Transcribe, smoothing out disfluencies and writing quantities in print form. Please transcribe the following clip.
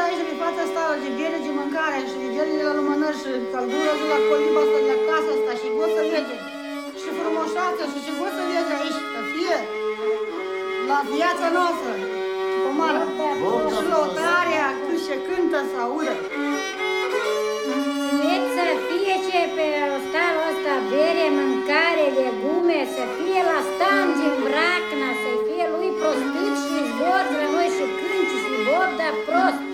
aici de fața asta, de bere, de mâncare și de gelile la lumânări și căldură de la coliba asta, de la casa asta și o să vede. Și frumușață și o să vede aici, să fie la viața noastră. Pomară. Și lotarea cât se cântă să audă. Țineți să fie ce pe starul ăsta, bere, mâncare, legume, să fie la stand din Vracna, să fie lui prostit și zbor de la noi și cânci și bob, dar prost.